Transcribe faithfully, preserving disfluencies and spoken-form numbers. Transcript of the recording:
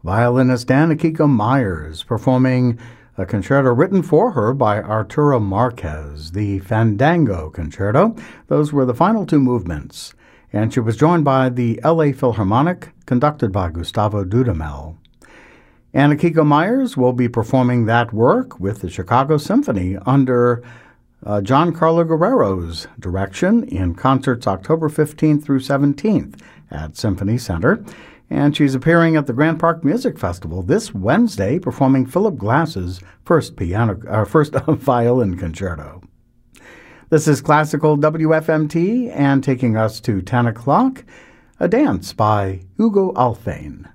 violinist Anna-Kiko Myers performing a concerto written for her by Arturo Marquez, the Fandango Concerto. Those were the final two movements, and she was joined by the L A Philharmonic, conducted by Gustavo Dudamel. Anna-Kiko Myers will be performing that work with the Chicago Symphony under uh, John Carlo Guerrero's direction in concerts October fifteenth through seventeenth at Symphony Center. And she's appearing at the Grand Park Music Festival this Wednesday, performing Philip Glass's first piano, uh, first violin concerto. This is Classical W F M T, and taking us to ten o'clock, a dance by Hugo Alfvén.